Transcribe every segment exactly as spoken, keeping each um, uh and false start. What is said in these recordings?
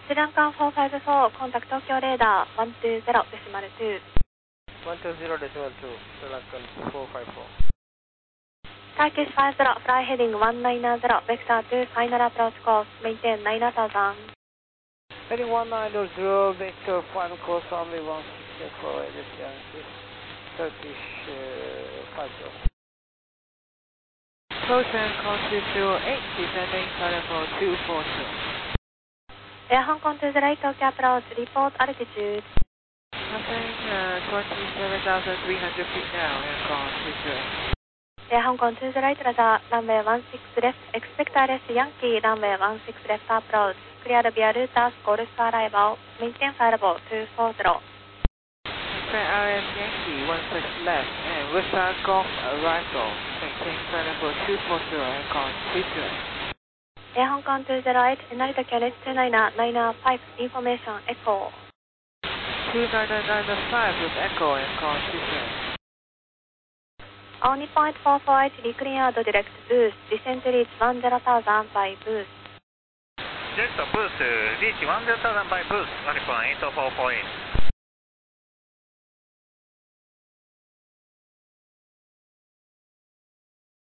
Sri Lankan four five four, contact Tokyo radar one two zero decimal two. one two zero decimal two, Sri Lankan four five four. Turkish five zero, fly heading one nine zero, vector two, final approach course, maintain nine thousand. Heading one nine zero, vector final course only one six four, this Yankee, Turkish uh, five zero. Approach and call two zero eight, descending final for two four two. Air Hong Kong two zero eight, Tokyo approach, report altitude. Nothing, uh, twenty-seven thousand three hundred feet now, and call two zero eight. Air Hong Kong two zero eight, Roger, runway one six left, expect R S Yankee, runway one six left approach, cleared via routers, Golf arrival, maintain fireable two four zero. Expect R S Yankee, one six left, and Western Golf arrival, maintain final for two four zero, and call two zero eight. Air Hong Kong two zero eight, Narita Carriage two nine nine five, information echo. two nine nine five with echo, and call two zero eight. Only point four four eight, recleared direct boost, descent reach one zero thousand by boost. Direct boost, reach one zero thousand by boost, Alpha eight four four eight.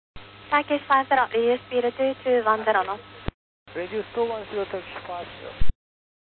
Turkish five zero, reduce speed two two one zero knots. Reduce two one zero, Turkish five zero.